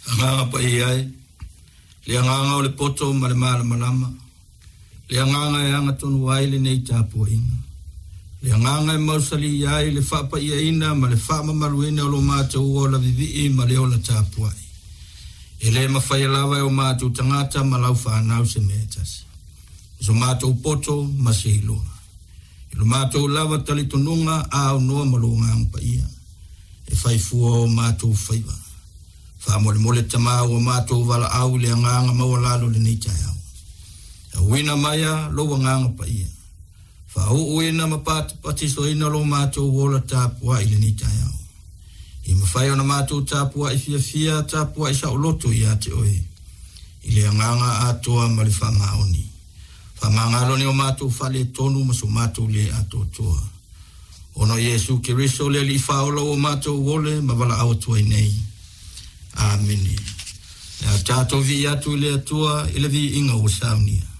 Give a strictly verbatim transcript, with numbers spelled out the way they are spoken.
Nganga pa iai. Le nganga o le poto ma le mala malama. Le nganga e anga tonu wai le nei tāpua inga. Le nganga e mausali iai le whapa ia ina ma le whama maruina o lo mātou o la vivi ma le o la tāpua i. E le mawhai lawa e o mātou tangata ma lau whanau se metas. So mātou poto ma se iloa. I lo mātou lawa tali tonunga a au noa ma lo ngang pa ia. E whai fua o mātou whaiwa. Wha mole mole tamau o mātou wala au le nganga mawalalo le nei tai au. E wina maia lo wa nganga pa ia. Wha u uina ma pati pati so ina lo mātou wola tāpua i le nei tai au. I mawhai ona mātou tāpua i fia fia tāpua i sa uloto i ate oe. I le nganga atoa ma le wha maoni. Wha mangalo ni o mātou whale tonu ma so mātou le ato toa. Ono Yesu Kiriso le li whaolo o mātou wole ma wala awatua i nei. Amen. Ya tātou vi atu le atua ila vi inga o saunia.